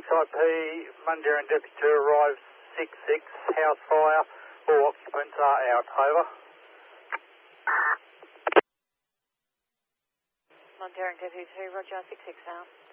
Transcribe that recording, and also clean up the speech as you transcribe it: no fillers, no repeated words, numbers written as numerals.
Type P, Mundaring Deputy 2 arrives 6-6, house fire, all occupants are out, over. Mundaring Deputy 2, roger, 6-6 out.